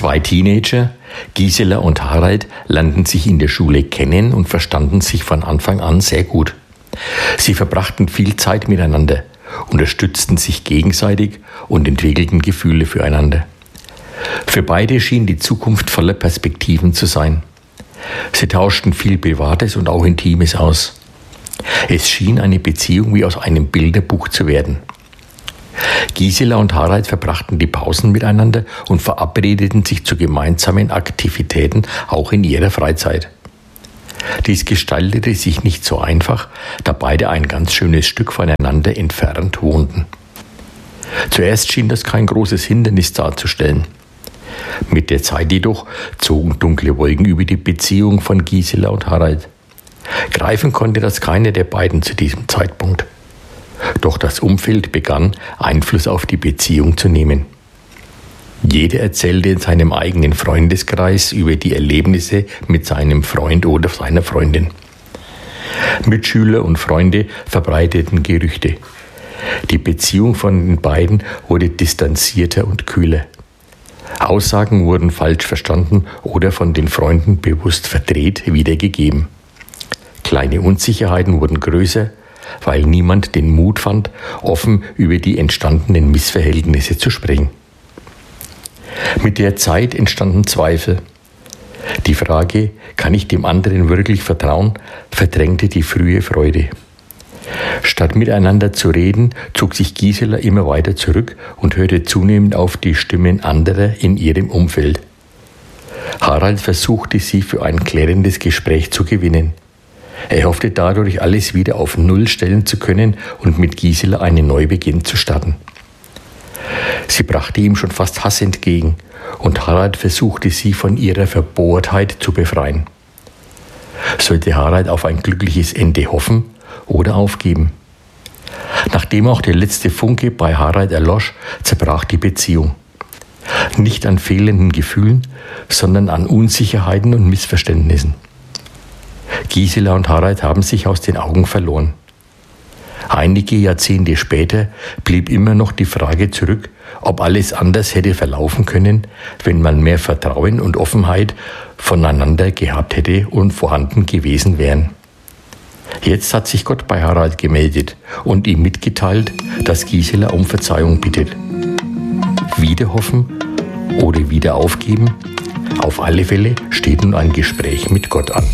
Zwei Teenager, Gisela und Harald, lernten sich in der Schule kennen und verstanden sich von Anfang an sehr gut. Sie verbrachten viel Zeit miteinander, unterstützten sich gegenseitig und entwickelten Gefühle füreinander. Für beide schien die Zukunft voller Perspektiven zu sein. Sie tauschten viel Privates und auch Intimes aus. Es schien eine Beziehung wie aus einem Bilderbuch zu werden. Gisela und Harald verbrachten die Pausen miteinander und verabredeten sich zu gemeinsamen Aktivitäten auch in ihrer Freizeit. Dies gestaltete sich nicht so einfach, da beide ein ganz schönes Stück voneinander entfernt wohnten. Zuerst schien das kein großes Hindernis darzustellen. Mit der Zeit jedoch zogen dunkle Wolken über die Beziehung von Gisela und Harald. Greifen konnte das keiner der beiden zu diesem Zeitpunkt. Doch das Umfeld begann, Einfluss auf die Beziehung zu nehmen. Jeder erzählte in seinem eigenen Freundeskreis über die Erlebnisse mit seinem Freund oder seiner Freundin. Mitschüler und Freunde verbreiteten Gerüchte. Die Beziehung von den beiden wurde distanzierter und kühler. Aussagen wurden falsch verstanden oder von den Freunden bewusst verdreht wiedergegeben. Kleine Unsicherheiten wurden größer, weil niemand den Mut fand, offen über die entstandenen Missverhältnisse zu sprechen. Mit der Zeit entstanden Zweifel. Die Frage, kann ich dem anderen wirklich vertrauen, verdrängte die frühe Freude. Statt miteinander zu reden, zog sich Gisela immer weiter zurück und hörte zunehmend auf die Stimmen anderer in ihrem Umfeld. Harald versuchte, sie für ein klärendes Gespräch zu gewinnen. Er hoffte dadurch, alles wieder auf Null stellen zu können und mit Gisela einen Neubeginn zu starten. Sie brachte ihm schon fast Hass entgegen und Harald versuchte, sie von ihrer Verbohrtheit zu befreien. Sollte Harald auf ein glückliches Ende hoffen oder aufgeben? Nachdem auch der letzte Funke bei Harald erlosch, zerbrach die Beziehung. Nicht an fehlenden Gefühlen, sondern an Unsicherheiten und Missverständnissen. Gisela und Harald haben sich aus den Augen verloren. Einige Jahrzehnte später blieb immer noch die Frage zurück, ob alles anders hätte verlaufen können, wenn man mehr Vertrauen und Offenheit voneinander gehabt hätte und vorhanden gewesen wären. Jetzt hat sich Gott bei Harald gemeldet und ihm mitgeteilt, dass Gisela um Verzeihung bittet. Wieder hoffen oder wieder aufgeben? Auf alle Fälle steht nun ein Gespräch mit Gott an.